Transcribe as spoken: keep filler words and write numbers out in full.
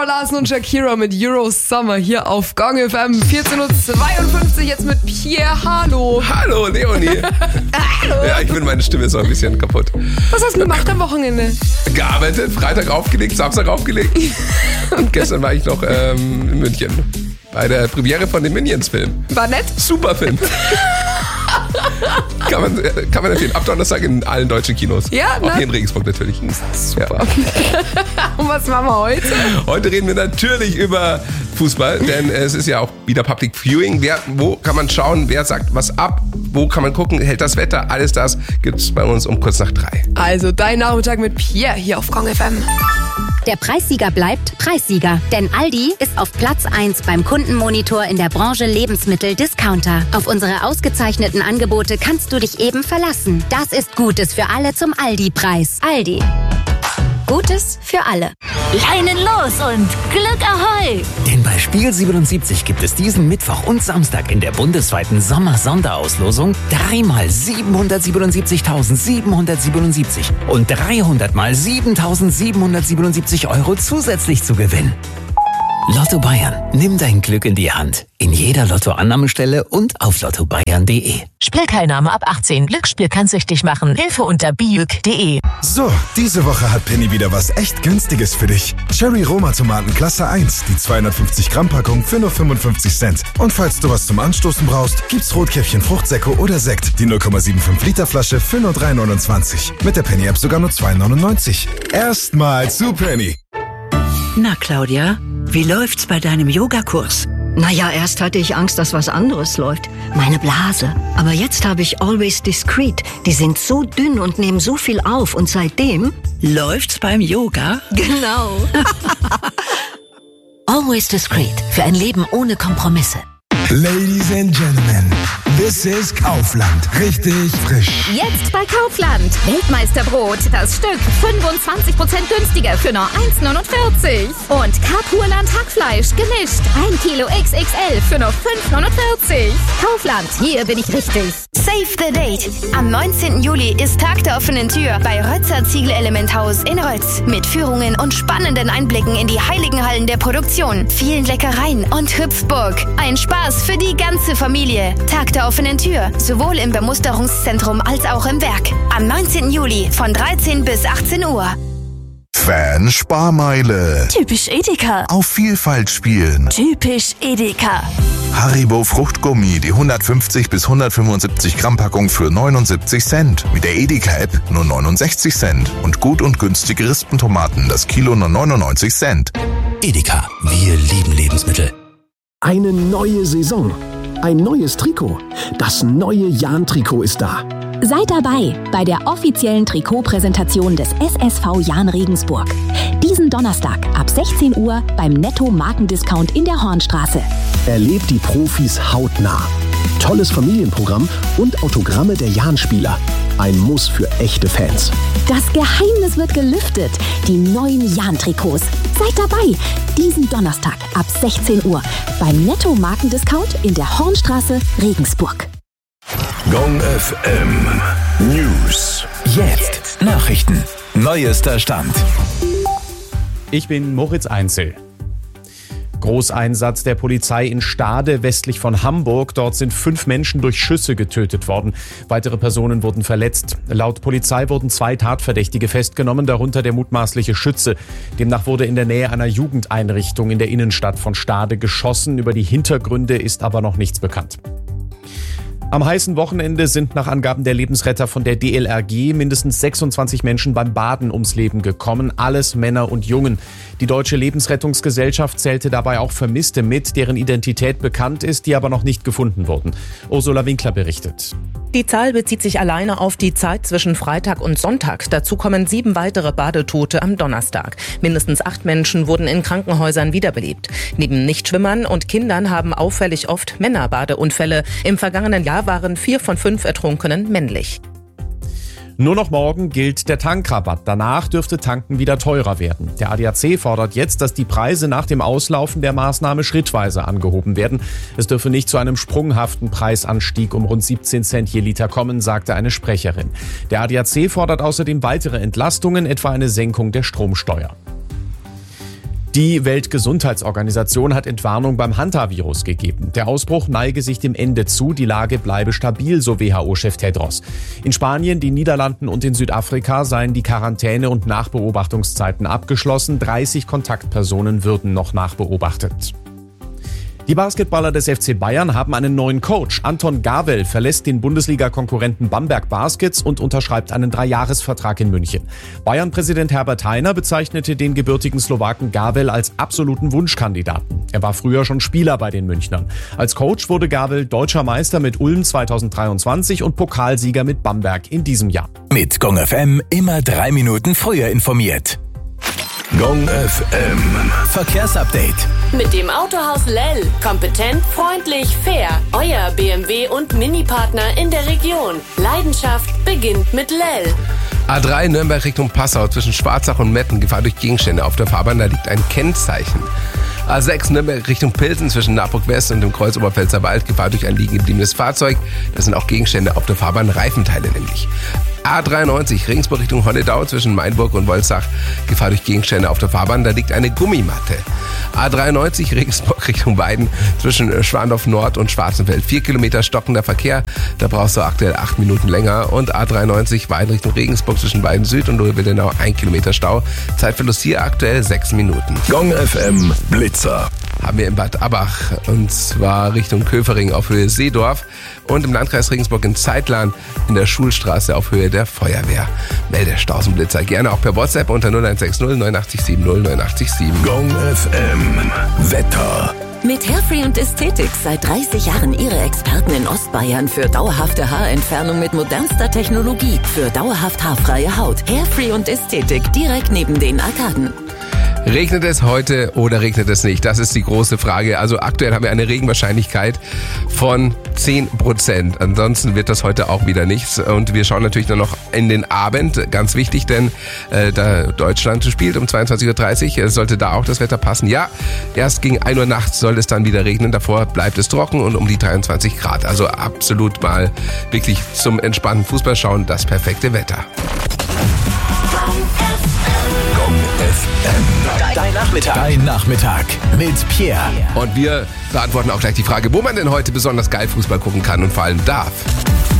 Sarah Larsen und Shakira mit Euro Summer hier auf Gong F M. vierzehn Uhr zweiundfünfzig jetzt mit Pierre. Hallo. Hallo, Leonie. Hallo. Ja, ich finde, meine Stimme ist so ein bisschen kaputt. Was hast du gemacht am Wochenende? Gearbeitet, Freitag aufgelegt, Samstag aufgelegt. Und gestern war ich noch ähm, in München bei der Premiere von dem Minions-Film. War nett? Super Film. Kann man, kann man empfehlen. Ab Donnerstag in allen deutschen Kinos. Ja, auch ne? hier in Regensburg natürlich. Super. Ja. Und was machen wir heute? Heute reden wir natürlich über Fußball, denn es ist ja auch wieder Public Viewing. Wer, wo kann man schauen, wer sagt was ab, wo kann man gucken, hält das Wetter, alles das gibt's bei uns um kurz nach drei. Also dein Nachmittag mit Pierre hier auf Gong F M. Der Preissieger bleibt Preissieger, denn Aldi ist auf Platz eins beim Kundenmonitor in der Branche Lebensmittel-Discounter. Auf unsere ausgezeichneten Angebote kannst du dich eben verlassen. Das ist Gutes für alle zum Aldi-Preis. Aldi. Gutes für alle. Leinen los und Glück Ahoi! Denn bei Spiel siebenundsiebzig gibt es diesen Mittwoch und Samstag in der bundesweiten Sommer-Sonderauslosung dreimal siebenhundertsiebenundsiebzigtausendsiebenhundertsiebenundsiebzig und dreihundert mal siebentausendsiebenhundertsiebenundsiebzig Euro zusätzlich zu gewinnen. Lotto Bayern. Nimm dein Glück in die Hand. In jeder Lottoannahmestelle und auf lotto bayern punkt de. Spielteilnahme ab achtzehn. Glücksspiel kann süchtig machen. Hilfe unter biüg punkt de. So, diese Woche hat Penny wieder was echt Günstiges für dich. Cherry Roma Tomaten Klasse eins, die zweihundertfünfzig Gramm Packung für nur fünfundfünfzig Cent. Und falls du was zum Anstoßen brauchst, gibt's Rotkäppchen Fruchtsäcke oder Sekt, die null Komma fünfundsiebzig Liter Flasche für nur drei neunundzwanzig. Mit der Penny App sogar nur zwei neunundneunzig. Erstmal zu Penny. Na, Claudia, wie läuft's bei deinem Yogakurs? Naja, erst hatte ich Angst, dass was anderes läuft. Meine Blase. Aber jetzt habe ich Always Discreet. Die sind so dünn und nehmen so viel auf. Und seitdem... Läuft's beim Yoga? Genau. Always Discreet. Für ein Leben ohne Kompromisse. Ladies and Gentlemen, this is Kaufland. Richtig frisch. Jetzt bei Kaufland. Weltmeisterbrot. Das Stück fünfundzwanzig Prozent günstiger für nur eins neunundvierzig. Und Kapurland Hackfleisch gemischt. ein Kilo X X L für nur fünf neunundvierzig. Kaufland, hier bin ich richtig. Save the date. Am neunzehnten Juli ist Tag der offenen Tür bei Rötzer Ziegel-Elementhaus in Rötz. Mit Führungen und spannenden Einblicken in die heiligen Hallen der Produktion, vielen Leckereien und Hüpfburg. Ein Spaß für die ganze Familie. Tag der offenen Tür, sowohl im Bemusterungszentrum als auch im Werk. Am neunzehnten Juli von dreizehn bis achtzehn Uhr. Fan-Sparmeile. Typisch Edeka. Auf Vielfalt spielen. Typisch Edeka. Haribo Fruchtgummi, die hundertfünfzig bis hundertfünfundsiebzig Gramm Packung für neunundsiebzig Cent. Mit der Edeka-App nur neunundsechzig Cent. Und gut und günstige Rispentomaten, das Kilo nur neunundneunzig Cent. Edeka. Wir lieben Lebensmittel. Eine neue Saison. Ein neues Trikot. Das neue Jahn-Trikot ist da. Seid dabei bei der offiziellen Trikotpräsentation des S S V Jahn Regensburg. Diesen Donnerstag ab sechzehn Uhr beim Netto Markendiscount in der Hornstraße. Erlebt die Profis hautnah. Tolles Familienprogramm und Autogramme der Jahn-Spieler. Ein Muss für echte Fans. Das Geheimnis wird gelüftet. Die neuen Jahn-Trikots. Seid dabei. Diesen Donnerstag ab sechzehn Uhr beim Netto Markendiscount in der Hornstraße, Regensburg. Gong F M News. Jetzt Nachrichten. Neuester Stand. Ich bin Moritz Einzel. Großeinsatz der Polizei in Stade westlich von Hamburg. Dort sind fünf Menschen durch Schüsse getötet worden. Weitere Personen wurden verletzt. Laut Polizei wurden zwei Tatverdächtige festgenommen, darunter der mutmaßliche Schütze. Demnach wurde in der Nähe einer Jugendeinrichtung in der Innenstadt von Stade geschossen. Über die Hintergründe ist aber noch nichts bekannt. Am heißen Wochenende sind nach Angaben der Lebensretter von der D L R G mindestens sechsundzwanzig Menschen beim Baden ums Leben gekommen, alles Männer und Jungen. Die Deutsche Lebensrettungsgesellschaft zählte dabei auch Vermisste mit, deren Identität bekannt ist, die aber noch nicht gefunden wurden. Ursula Winkler berichtet. Die Zahl bezieht sich alleine auf die Zeit zwischen Freitag und Sonntag. Dazu kommen sieben weitere Badetote am Donnerstag. Mindestens acht Menschen wurden in Krankenhäusern wiederbelebt. Neben Nichtschwimmern und Kindern haben auffällig oft Männer Badeunfälle. Im vergangenen Jahr waren vier von fünf Ertrunkenen männlich. Nur noch morgen gilt der Tankrabatt. Danach dürfte Tanken wieder teurer werden. Der A D A C fordert jetzt, dass die Preise nach dem Auslaufen der Maßnahme schrittweise angehoben werden. Es dürfe nicht zu einem sprunghaften Preisanstieg um rund siebzehn Cent je Liter kommen, sagte eine Sprecherin. Der A D A C fordert außerdem weitere Entlastungen, etwa eine Senkung der Stromsteuer. Die Weltgesundheitsorganisation hat Entwarnung beim Hantavirus gegeben. Der Ausbruch neige sich dem Ende zu, die Lage bleibe stabil, so W H O-Chef Tedros. In Spanien, den Niederlanden und in Südafrika seien die Quarantäne- und Nachbeobachtungszeiten abgeschlossen. dreißig Kontaktpersonen würden noch nachbeobachtet. Die Basketballer des F C Bayern haben einen neuen Coach. Anton Gawel verlässt den Bundesliga-Konkurrenten Bamberg Baskets und unterschreibt einen Dreijahresvertrag in München. Bayern-Präsident Herbert Hainer bezeichnete den gebürtigen Slowaken Gawel als absoluten Wunschkandidaten. Er war früher schon Spieler bei den Münchnern. Als Coach wurde Gawel deutscher Meister mit Ulm zweitausenddreiundzwanzig und Pokalsieger mit Bamberg in diesem Jahr. Mit Gong F M immer drei Minuten früher informiert. Gong F M Verkehrsupdate. Mit dem Autohaus Lell. Kompetent, freundlich, fair. Euer B M W und Mini-Partner in der Region. Leidenschaft beginnt mit Lell. A drei Nürnberg Richtung Passau zwischen Schwarzach und Metten. Gefahr durch Gegenstände auf der Fahrbahn, da liegt ein Kennzeichen. A sechs Nürnberg Richtung Pilsen zwischen Naburg West und dem Kreuz Oberpfälzer Wald. Gefahr durch ein liegen gebliebenes Fahrzeug. Das sind auch Gegenstände auf der Fahrbahn, Reifenteile nämlich. A dreiundneunzig Regensburg Richtung Honnedau zwischen Mainburg und Wolfsach. Gefahr durch Gegenstände auf der Fahrbahn, da liegt eine Gummimatte. A dreiundneunzig Regensburg Richtung Weiden zwischen Schwandorf Nord und Schwarzenfeld. Vier Kilometer stockender Verkehr, da brauchst du aktuell acht Minuten länger. Und A dreiundneunzig Weiden Richtung Regensburg zwischen Weiden Süd und Wildenau ein Kilometer Stau. Zeitverlust hier aktuell sechs Minuten. Gong F M Blitzer. Haben wir in Bad Abach und zwar Richtung Köfering auf Höhe Seedorf und im Landkreis Regensburg in Zeitlan in der Schulstraße auf Höhe der Feuerwehr. Melde Stausenblitzer gerne auch per WhatsApp unter null eins sechs null neun acht sieben null neun acht sieben. Gong F M Wetter. Mit Hairfree und Ästhetik seit dreißig Jahren Ihre Experten in Ostbayern für dauerhafte Haarentfernung mit modernster Technologie für dauerhaft haarfreie Haut. Hairfree und Ästhetik direkt neben den Arkaden. Regnet es heute oder regnet es nicht? Das ist die große Frage. Also aktuell haben wir eine Regenwahrscheinlichkeit von zehn Prozent. Ansonsten wird das heute auch wieder nichts. Und wir schauen natürlich nur noch in den Abend. Ganz wichtig, denn äh, da Deutschland spielt um zweiundzwanzig Uhr dreißig, sollte da auch das Wetter passen. Ja, erst gegen ein Uhr nachts soll es dann wieder regnen. Davor bleibt es trocken und um die dreiundzwanzig Grad. Also absolut mal wirklich zum entspannten Fußball schauen, das perfekte Wetter. Gong F M. Dein Nachmittag. Dein Nachmittag mit Pierre. Und wir beantworten auch gleich die Frage, wo man denn heute besonders geil Fußball gucken kann und vor allem darf.